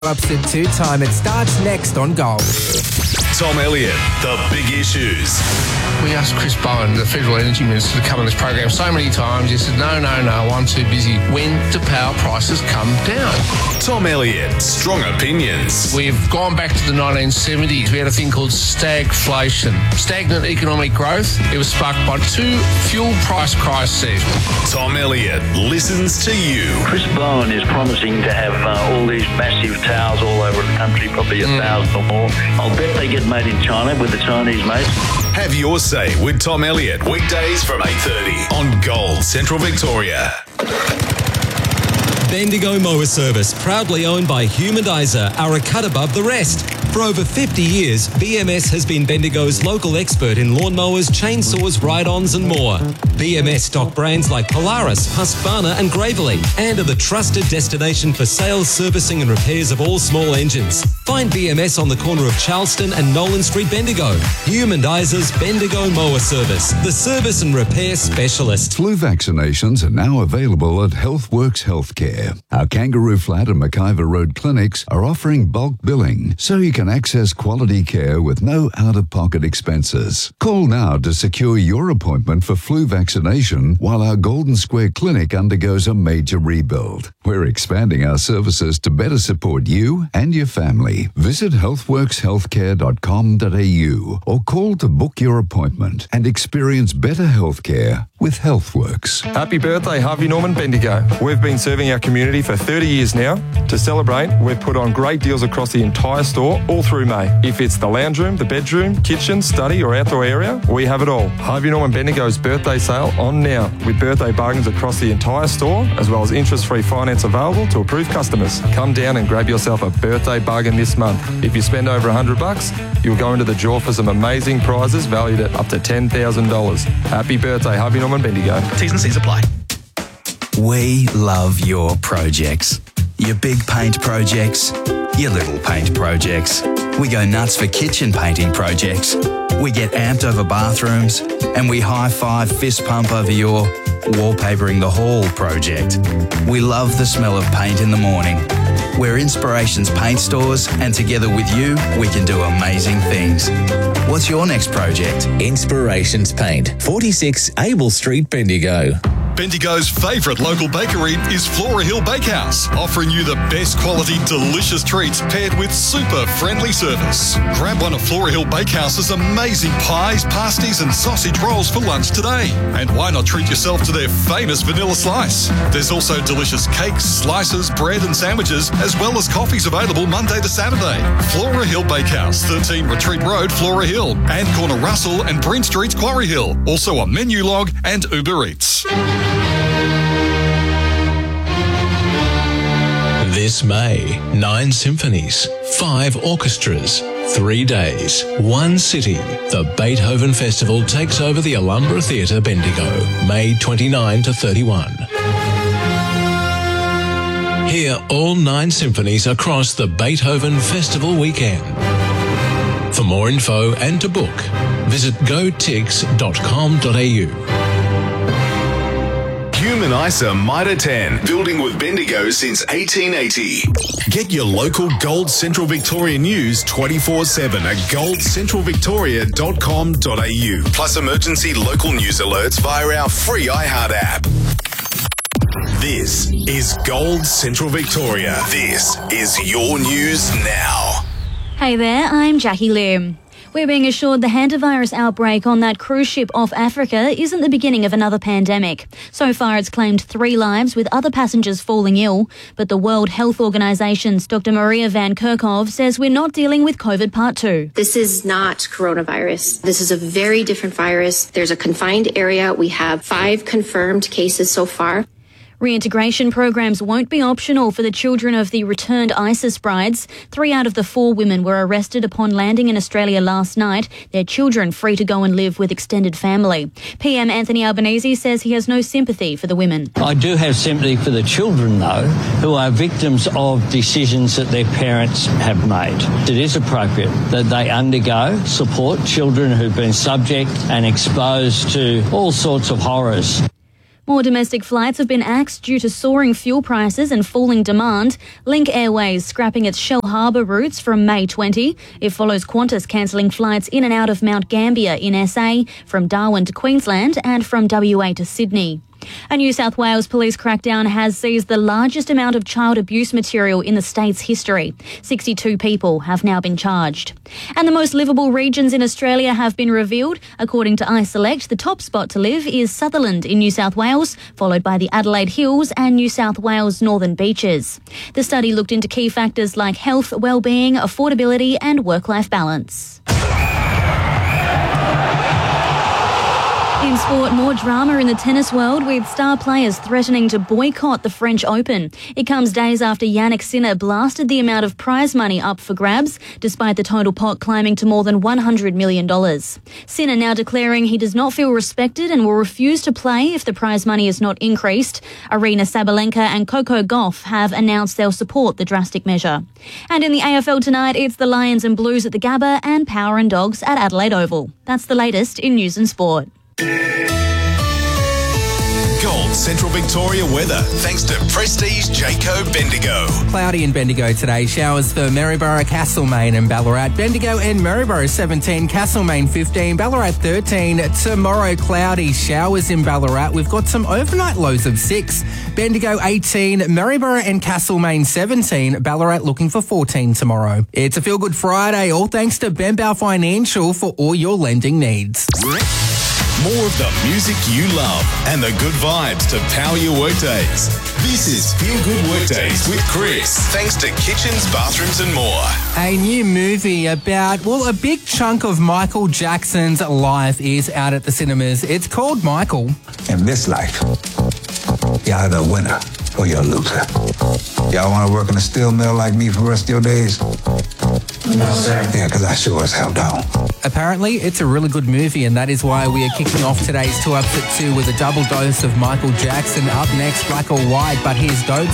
Ups at 2 time. It starts next on Gold. Tom Elliott, the big issues. We asked Chris Bowen, the Federal Energy Minister, to come on this program so many times. He said, no, I'm too busy. When do power prices come down? Tom Elliott, strong opinions. We've gone back to the 1970s. We had a thing called stagflation, stagnant economic growth. It was sparked by 2 fuel price crises. Tom Elliott listens to you. Chris Bowen is promising to have all these massive towers all over the country, probably 1,000 or more. I'll bet they get made in China with the Chinese mates. Have your say with Tom Elliott, weekdays from 8:30 on Gold Central Victoria. Bendigo Mower Service, proudly owned by Humanizer, are a cut above the rest. For over 50 years, BMS has been Bendigo's local expert in lawnmowers, chainsaws, ride-ons and more. BMS stock brands like Polaris, Husqvarna and Gravely, and are the trusted destination for sales, servicing and repairs of all small engines. Find BMS on the corner of Charleston and Nolan Street, Bendigo. Humanizer's Bendigo Mower Service, the service and repair specialist. Flu vaccinations are now available at Healthworks Healthcare. Our Kangaroo Flat and McIver Road clinics are offering bulk billing, so you can access quality care with no out-of-pocket expenses. Call now to secure your appointment for flu vaccination while our Golden Square Clinic undergoes a major rebuild. We're expanding our services to better support you and your family. Visit healthworkshealthcare.com.au or call to book your appointment and experience better healthcare with Healthworks. Happy birthday, Harvey Norman Bendigo. We've been serving our community for 30 years now. To celebrate, we've put on great deals across the entire store all through May. If it's the lounge room, the bedroom, kitchen, study or outdoor area, we have it all. Harvey Norman Bendigo's birthday sale on now with birthday bargains across the entire store as well as interest-free finance available to approved customers. Come down and grab yourself a birthday bargain this month. If you spend over $100, you'll go into the draw for some amazing prizes valued at up to $10,000. Happy birthday, Harvey Norman Bendigo. T's and C's apply. We love your projects. Your big paint projects, your little paint projects. We go nuts for kitchen painting projects. We get amped over bathrooms and we high-five fist pump over your wallpapering the hall project. We love the smell of paint in the morning. We're Inspirations Paint Stores and together with you, we can do amazing things. What's your next project? Inspirations Paint, 46 Abel Street, Bendigo. Bendigo's favourite local bakery is Flora Hill Bakehouse, offering you the best quality, delicious treats paired with super friendly service. Grab one of Flora Hill Bakehouse's amazing pies, pasties and sausage rolls for lunch today. And why not treat yourself to their famous vanilla slice? There's also delicious cakes, slices, bread and sandwiches, as well as coffees available Monday to Saturday. Flora Hill Bakehouse, 13 Retreat Road, Flora Hill, and corner Russell and Bryn Streets, Quarry Hill. Also on Menu Log and Uber Eats. This May, 9 symphonies, 5 orchestras, 3 days, 1 city. The Beethoven Festival takes over the Alumbra Theatre, Bendigo, May 29 to 31. Hear all 9 symphonies across the Beethoven Festival weekend. For more info and to book, visit gotix.com.au. Humanizer Mitre 10, building with Bendigo since 1880. Get your local Gold Central Victoria news 24/7 at goldcentralvictoria.com.au. Plus emergency local news alerts via our free iHeart app. This is Gold Central Victoria. This is your news now. Hey there, I'm Jackie Lim. We're being assured the hantavirus outbreak on that cruise ship off Africa isn't the beginning of another pandemic. So far, it's claimed 3 lives, with other passengers falling ill. But the World Health Organization's Dr. Maria Van Kerkhove says we're not dealing with COVID Part 2. This is not coronavirus. This is a very different virus. There's a confined area. We have 5 confirmed cases so far. Reintegration programs won't be optional for the children of the returned ISIS brides. 3 out of the 4 women were arrested upon landing in Australia last night, their children free to go and live with extended family. PM Anthony Albanese says he has no sympathy for the women. I do have sympathy for the children, though, who are victims of decisions that their parents have made. It is appropriate that they undergo support children who've been subject and exposed to all sorts of horrors. More domestic flights have been axed due to soaring fuel prices and falling demand. Link Airways scrapping its Shell Harbour routes from May 20. It follows Qantas cancelling flights in and out of Mount Gambier in SA, from Darwin to Queensland and from WA to Sydney. A New South Wales police crackdown has seized the largest amount of child abuse material in the state's history. 62 people have now been charged. And the most livable regions in Australia have been revealed. According to iSelect, the top spot to live is Sutherland in New South Wales, followed by the Adelaide Hills and New South Wales Northern Beaches. The study looked into key factors like health, well-being, affordability and work-life balance. In sport, more drama in the tennis world, with star players threatening to boycott the French Open. It comes days after Jannik Sinner blasted the amount of prize money up for grabs, despite the total pot climbing to more than $100 million. Sinner now declaring he does not feel respected and will refuse to play if the prize money is not increased. Arina Sabalenka and Coco Gauff have announced they'll support the drastic measure. And in the AFL tonight, it's the Lions and Blues at the Gabba and Power and Dogs at Adelaide Oval. That's the latest in news and sport. Gold Central Victoria weather, thanks to Prestige Jayco Bendigo. Cloudy in Bendigo today. Showers for Maryborough, Castlemaine and Ballarat. Bendigo and Maryborough 17, Castlemaine 15, Ballarat 13. Tomorrow, cloudy showers in Ballarat. We've got some overnight lows of 6. Bendigo 18, Maryborough and Castlemaine 17, Ballarat looking for 14 tomorrow. It's a Feel Good Friday, all thanks to Benbow Financial for all your lending needs. More of the music you love and the good vibes to power your workdays. This is Feel Good Workdays with Chris, thanks to kitchens, bathrooms and more. A new movie about, well, a big chunk of Michael Jackson's life is out at the cinemas. It's called Michael. In this life, you're either a winner or you're a loser. Y'all want to work in a steel mill like me for the rest of your days? No, sir. Yeah, because I sure as hell don't. Apparently, it's a really good movie, and that is why we are kicking off today's 2 Ups at 2 with a double dose of Michael Jackson. Up next, Black or White, but here's Don't